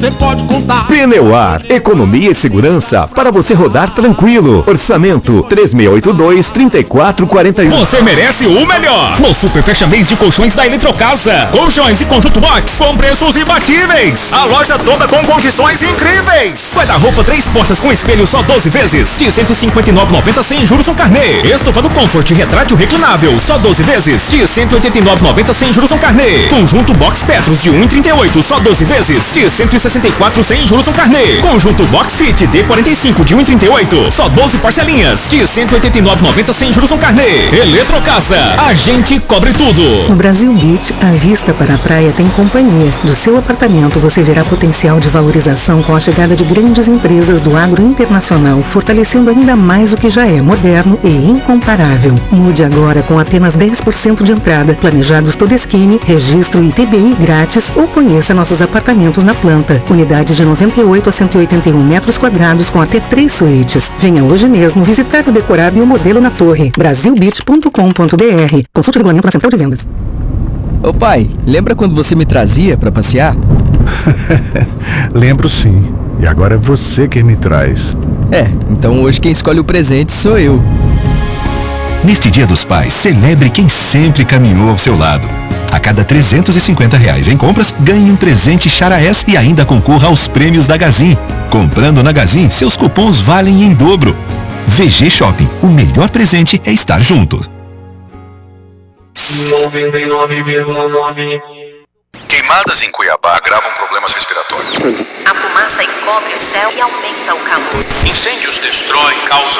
você pode contar. Pneuar, economia e segurança para você rodar tranquilo. Orçamento 3682-3441. Você merece o melhor no Super Fecha Mês de Colchões da Eletrocasa. Colchões e conjunto box com preços imbatíveis. A loja toda com condições incríveis. Guarda-roupa 3 portas com espelho só 12 vezes de R$ 159,90 sem juros no carnê. Estofa do Comfort retrátil reclinável só 12 vezes de R$ 189,90 sem juros no carnê. Conjunto box Petros de 1,38 só 12 vezes de R$ 164 sem juros no carnê. Conjunto box Fit D45 de 1,38 só 12 parcelinhas de R$ 189,90 sem juros no carnê. Eletrocasa, a gente cobre tudo. No Brasil Beach, a vista para a praia tem companhia. Do seu apartamento você verá potencial de valorização com a chegada de grandes empresas do agro internacional, fortalecendo ainda mais o que já é moderno e incomparável. Mude agora com apenas 10% de entrada, planejados Todeskine, registro e TBI grátis ou conheça nossos apartamentos na planta. Unidades de 98 a 181 metros quadrados com até 3 suítes. Venha hoje mesmo visitar o decorado e o modelo na torre. brasilbeach.com.br. Consulte o regulamento na central de vendas. Ô pai, lembra quando você me trazia pra passear? Lembro sim. E agora é você quem me traz. Então hoje quem escolhe o presente sou eu. Neste Dia dos Pais, celebre quem sempre caminhou ao seu lado. A cada R$ 350 em compras, ganhe um presente Charaés e ainda concorra aos prêmios da Gazin. Comprando na Gazin, seus cupons valem em dobro. VG Shopping, o melhor presente é estar junto. 99,9. Queimadas em Cuiabá agravam problemas respiratórios. A fumaça encobre o céu e aumenta o calor. Incêndios destroem, causam